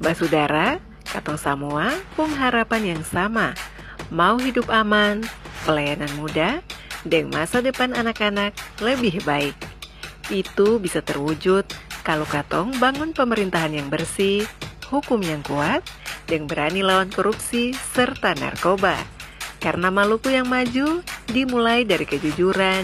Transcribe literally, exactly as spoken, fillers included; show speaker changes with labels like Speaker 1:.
Speaker 1: Basudara, katong semua pung harapan yang sama, mau hidup aman, pelayanan mudah, dan masa depan anak-anak lebih baik. Itu bisa terwujud kalau katong bangun pemerintahan yang bersih, hukum yang kuat, dan berani lawan korupsi serta narkoba. Karena Maluku yang maju dimulai dari kejujuran,